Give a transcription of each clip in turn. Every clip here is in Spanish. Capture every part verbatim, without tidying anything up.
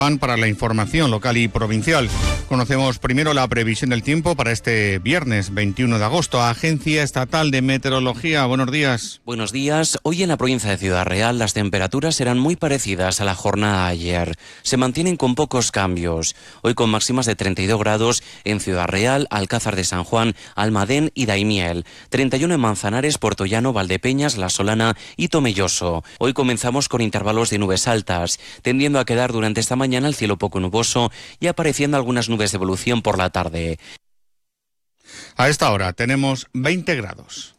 Para la información local y provincial. Conocemos primero la previsión del tiempo para este viernes veintiuno de agosto. Agencia Estatal de Meteorología, buenos días. Buenos días. Hoy en la provincia de Ciudad Real las temperaturas serán muy parecidas a la jornada de ayer. Se mantienen con pocos cambios. Hoy con máximas de treinta y dos grados en Ciudad Real, Alcázar de San Juan, Almadén y Daimiel. treinta y uno en Manzanares, Puertollano, Valdepeñas, La Solana y Tomelloso. Hoy comenzamos con intervalos de nubes altas, tendiendo a quedar durante esta mañana el cielo poco nuboso y apareciendo algunas nubes de evolución por la tarde. A esta hora tenemos veinte grados.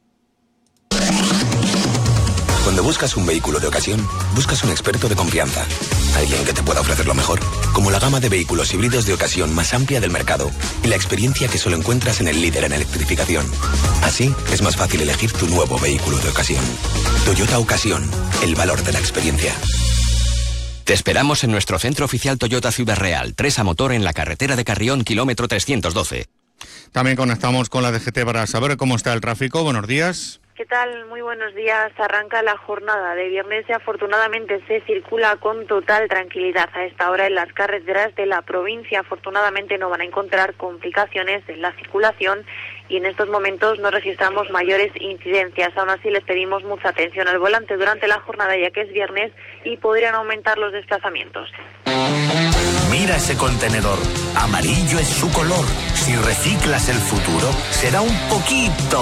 Cuando buscas un vehículo de ocasión, buscas un experto de confianza. Alguien que te pueda ofrecer lo mejor, como la gama de vehículos híbridos de ocasión más amplia del mercado y la experiencia que solo encuentras en el líder en electrificación. Así, es más fácil elegir tu nuevo vehículo de ocasión. Toyota Ocasión, el valor de la experiencia. Te esperamos en nuestro centro oficial Toyota Ciudad Real, tres a motor en la carretera de Carrión, kilómetro trescientos doce. También conectamos con la D G T para saber cómo está el tráfico. Buenos días. ¿Qué tal? Muy buenos días. Arranca la jornada de viernes y afortunadamente se circula con total tranquilidad a esta hora en las carreteras de la provincia. Afortunadamente no van a encontrar complicaciones en la circulación y en estos momentos no registramos mayores incidencias. Aún así les pedimos mucha atención al volante durante la jornada ya que es viernes y podrían aumentar los desplazamientos. Mira ese contenedor. Amarillo es su color. Si reciclas el futuro, será un poquito